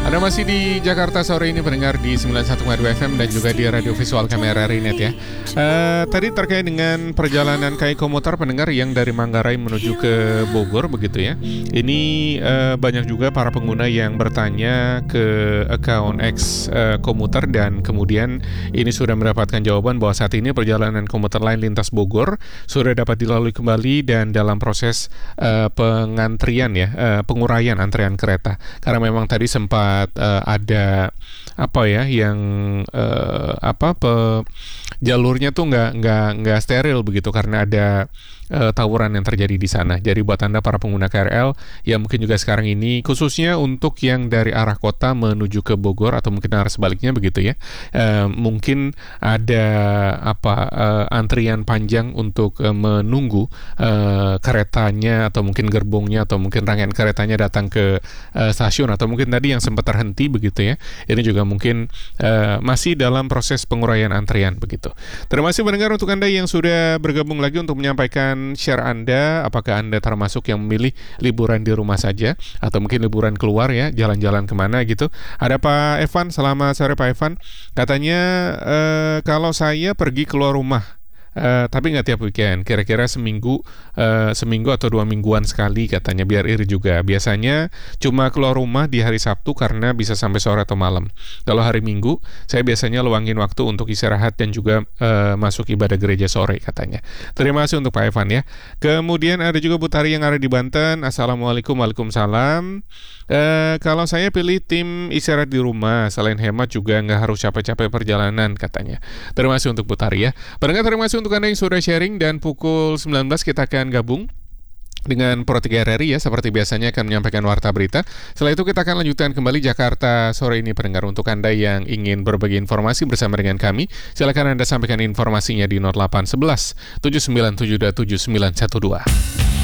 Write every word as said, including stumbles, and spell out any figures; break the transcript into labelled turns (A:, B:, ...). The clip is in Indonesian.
A: Anda masih di Jakarta sore ini pendengar di sembilan puluh satu koma dua F M dan juga di radio visual kamera Rinet ya. Uh, tadi terkait dengan perjalanan K I komuter pendengar yang dari Manggarai menuju ke Bogor begitu ya. Ini uh, banyak juga para pengguna yang bertanya ke account X uh, komuter dan kemudian ini sudah mendapatkan jawaban bahwa saat ini perjalanan komuter lain lintas Bogor sudah dapat dilalui kembali dan dalam proses uh, pengantrian ya, uh, penguraian antrian kereta. Karena memang tadi sempat Uh, ada apa ya yang uh, apa pe, jalurnya tuh nggak nggak nggak steril begitu karena ada uh, tawuran yang terjadi di sana. Jadi buat Anda para pengguna K R L yang mungkin juga sekarang ini khususnya untuk yang dari arah kota menuju ke Bogor atau mungkin arah sebaliknya begitu ya, uh, mungkin ada apa uh, antrian panjang untuk uh, menunggu uh, keretanya atau mungkin gerbongnya atau mungkin rangkaian keretanya datang ke uh, stasiun atau mungkin tadi yang sempat terhenti begitu ya. Ini juga mungkin uh, masih dalam proses penguraian antrian begitu. Terima kasih mendengar untuk Anda yang sudah bergabung lagi untuk menyampaikan share Anda. Apakah Anda termasuk yang memilih liburan di rumah saja atau mungkin liburan keluar ya, jalan-jalan kemana gitu. Ada Pak Evan, selamat sore Pak Evan. Katanya uh, kalau saya pergi keluar rumah Uh, tapi nggak tiap weekend, kira-kira seminggu uh, seminggu atau dua mingguan sekali katanya, biar iri juga. Biasanya cuma keluar rumah di hari Sabtu karena bisa sampai sore atau malam. Kalau hari Minggu saya biasanya luangin waktu untuk istirahat dan juga uh, masuk ibadah gereja sore katanya. Terima kasih untuk Pak Evan ya. Kemudian ada juga Bu Tari yang ada di Banten. Assalamualaikum, waalaikumsalam. Uh, kalau saya pilih tim istirahat di rumah, selain hemat juga nggak harus capek-capek perjalanan katanya. Terima kasih untuk Bu Tari ya. Pendengar, terima kasih untuk Anda yang sudah sharing dan pukul sembilan belas kita akan gabung dengan Pro tiga R R I ya, seperti biasanya akan menyampaikan warta berita. Setelah itu kita akan lanjutkan kembali Jakarta sore ini pendengar. Untuk Anda yang ingin berbagi informasi bersama dengan kami, silakan Anda sampaikan informasinya di nol delapan satu satu tujuh sembilan tujuh dua tujuh sembilan satu dua.